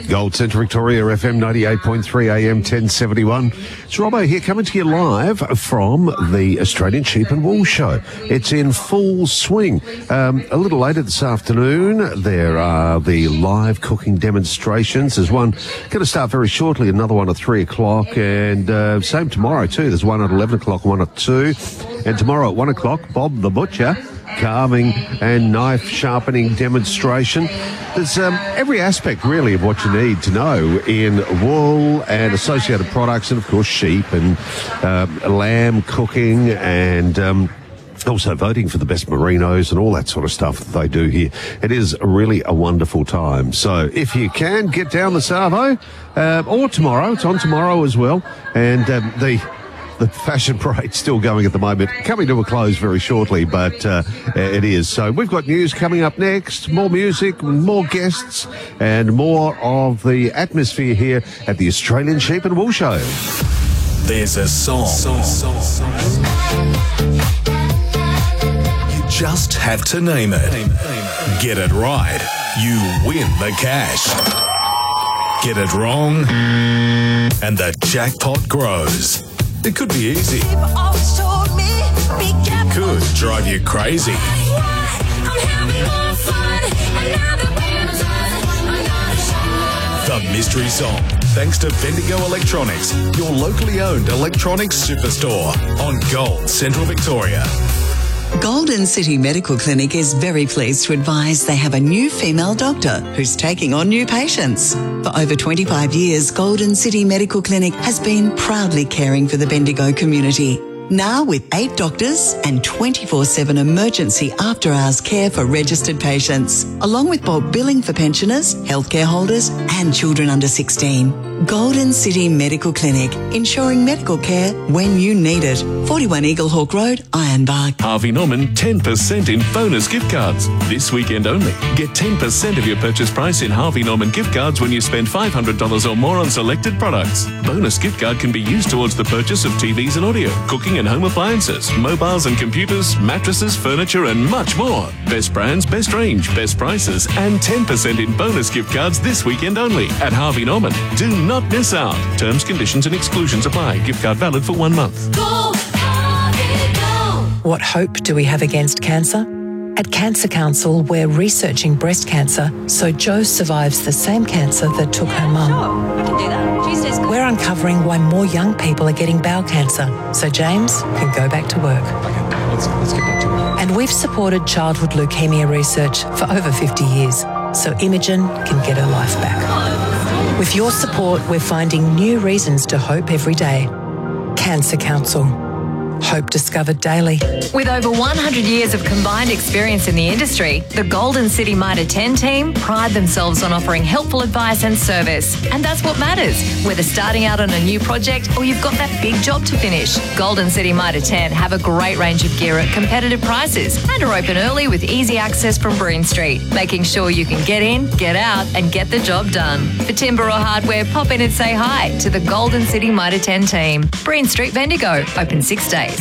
Gold Central Victoria, FM 98.3 AM 1071. It's Robbo here coming to you live from the Australian Sheep and Wool Show. It's in full swing. A little later this afternoon, there are the live cooking demonstrations. There's one going to start very shortly, another one at 3 o'clock, and same tomorrow too. There's one at 11 o'clock, one at 2. And tomorrow at 1 o'clock, Bob the Butcher, carving and knife sharpening demonstration. There's every aspect really of what you need to know in wool and associated products, and of course sheep and lamb cooking, and also voting for the best merinos and all that sort of stuff that they do here. It is really a wonderful time. So if you can, get down the Savo, or tomorrow. It's on tomorrow as well. And the fashion parade's still going at the moment, coming to a close very shortly, but it is. So we've got news coming up next, more music, more guests, and more of the atmosphere here at the Australian Sheep and Wool Show. There's a song. You just have to name it. Get it right, you win the cash. Get it wrong, and the jackpot grows. It could be easy. It could drive you crazy. The mystery song, thanks to Bendigo Electronics, your locally owned electronics superstore on Gold Central Victoria. Golden City Medical Clinic is very pleased to advise they have a new female doctor who's taking on new patients. For over 25 years, Golden City Medical Clinic has been proudly caring for the Bendigo community. Now with 8 doctors and 24/7 emergency after-hours care for registered patients, along with bulk billing for pensioners, healthcare holders and children under 16. Golden City Medical Clinic, ensuring medical care when you need it. 41 Eaglehawk Road, Ironbark. Harvey Norman, 10% in bonus gift cards. This weekend only. Get 10% of your purchase price in Harvey Norman gift cards when you spend $500 or more on selected products. Bonus gift card can be used towards the purchase of TVs and audio, cooking and home appliances, mobiles and computers, mattresses, furniture and much more. Best brands, best range, best prices and 10% in bonus gift cards this weekend only at Harvey Norman. Do not miss out. Terms, conditions and exclusions apply. Gift card valid for 1 month. Go, Harvey, go. What hope do we have against cancer? At Cancer Council, we're researching breast cancer so Jo survives the same cancer that took her mum. Sure, we can do that. Tuesday's good. We're uncovering why more young people are getting bowel cancer so James can go back to work. Okay, let's get back to it. And we've supported childhood leukemia research for over 50 years so Imogen can get her life back. With your support, we're finding new reasons to hope every day. Cancer Council. Hope discovered daily. With over 100 years of combined experience in the industry, the Golden City Mitre 10 team pride themselves on offering helpful advice and service. And that's what matters, whether starting out on a new project or you've got that big job to finish. Golden City Mitre 10 have a great range of gear at competitive prices and are open early with easy access from Breen Street, making sure you can get in, get out and get the job done. For timber or hardware, pop in and say hi to the Golden City Mitre 10 team. Breen Street, Bendigo, open 6 days.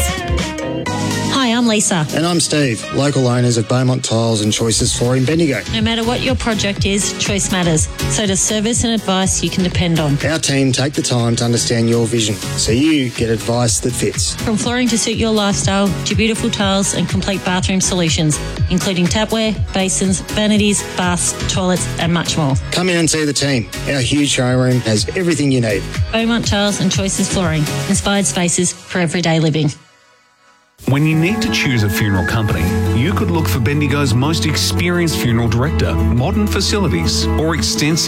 Hi, I'm Lisa. And I'm Steve, local owners of Beaumont Tiles and Choices Flooring Bendigo. No matter what your project is, choice matters. So does service and advice you can depend on. Our team take the time to understand your vision, so you get advice that fits. From flooring to suit your lifestyle, to beautiful tiles and complete bathroom solutions, including tapware, basins, vanities, baths, toilets and much more. Come in and see the team. Our huge showroom has everything you need. Beaumont Tiles and Choices Flooring. Inspired spaces for everyday living. When you need to choose a funeral company, you could look for Bendigo's most experienced funeral director, modern facilities, or extensive